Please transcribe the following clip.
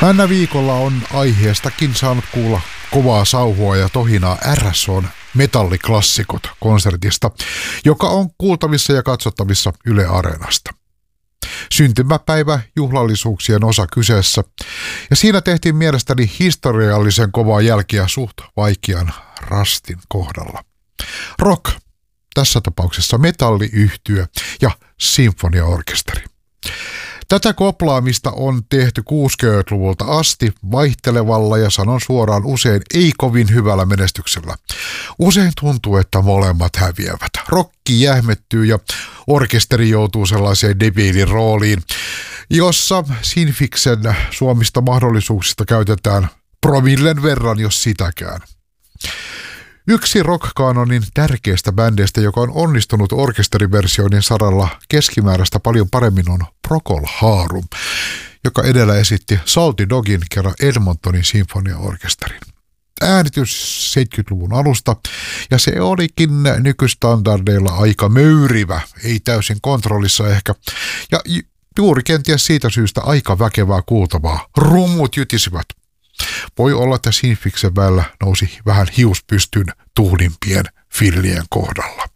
Männä viikolla on aiheestakin saanut kuulla kovaa sauhua ja tohinaa RSOn metalliklassikot konsertista, joka on kuultavissa ja katsottavissa Yle Areenasta. Syntymäpäivä juhlallisuuksien osa kyseessä, ja siinä tehtiin mielestäni historiallisen kovaa jälkiä suht vaikean rastin kohdalla. Rock, tässä tapauksessa metalliyhtye ja sinfoniaorkesteri. Tätä koplaamista on tehty 60-luvulta asti vaihtelevalla ja sanon suoraan usein ei kovin hyvällä menestyksellä. Usein tuntuu, että molemmat häviävät. Rokki jähmettyy ja orkesteri joutuu sellaiseen debiilin rooliin, jossa Sinfiksen suomista mahdollisuuksista käytetään promillen verran, jos sitäkään. Yksi rock-kanonin tärkeistä bändeistä, joka on onnistunut orkesteriversioinnin saralla keskimääräistä paljon paremmin, on Procol Harum, joka edellä esitti Salty Dogin kerran Edmontonin sinfoniaorkesterin. Äänitys 70-luvun alusta, ja se olikin nykystandardeilla aika möyrivä, ei täysin kontrollissa ehkä, ja juuri kenties siitä syystä aika väkevää kuultavaa. Rummut jytisivät. Voi olla, että Sinfiksen väellä nousi vähän hiuspystyn tuhdimpien fillien kohdalla.